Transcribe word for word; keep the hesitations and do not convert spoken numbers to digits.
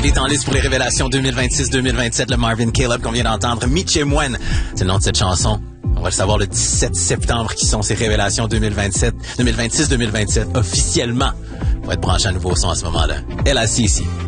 Il est en liste pour les révélations deux mille vingt-six deux mille vingt-sept, le Marvin Caleb qu'on vient d'entendre. Michemwen, c'est le nom de cette chanson. On va le savoir le dix-sept septembre qui sont ces révélations deux mille vingt-sept, deux mille vingt-six deux mille vingt-sept officiellement. On va être branché à nouveau son à ce moment-là. Elle assis ici.